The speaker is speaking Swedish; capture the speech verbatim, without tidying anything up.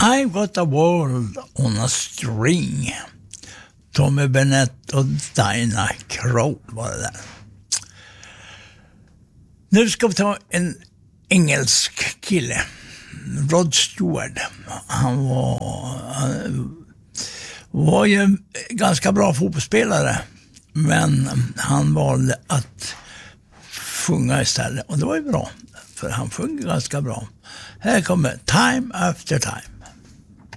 I've got a world on a string. Tommy Bennett och Dinah Crow var det där. Nu ska vi ta en engelsk kille. Rod Stewart. Han var, han var ju en ganska bra fotbollsspelare. Men han valde att sjunga istället. Och det var ju bra. För han sjunger ganska bra. Här kommer Time After Time.